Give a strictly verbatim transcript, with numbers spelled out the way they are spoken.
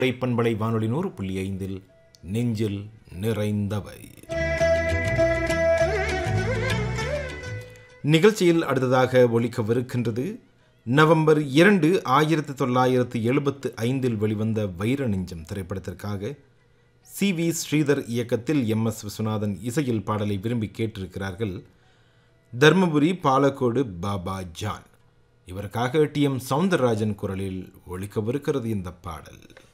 பண்பலை வானொலி நூறு புள்ளி ஐந்தில் நெஞ்சில் நிறைந்தவை நிகழ்ச்சியில் அடுத்ததாக ஒலிக்கவிருக்கின்றது நவம்பர் இரண்டு ஆயிரத்தி தொள்ளாயிரத்தி எழுபத்து ஐந்தில் வெளிவந்த வைர நெஞ்சம் திரைப்படத்திற்காக சி வி ஸ்ரீதர் இயக்கத்தில் எம் எஸ் விஸ்வநாதன் இசையில் பாடலை விரும்பி கேட்டிருக்கிறார்கள் தர்மபுரி பாலக்கோடு பாபா ஜான். இவருக்காக டி எம் சௌந்தரராஜன் குரலில் ஒலிக்கவிருக்கிறது இந்த பாடல்.